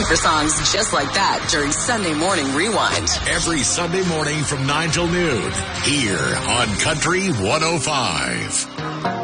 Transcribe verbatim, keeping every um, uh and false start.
looking for songs just like that during Sunday Morning Rewind. Every Sunday morning from nine till noon here on Country one oh five.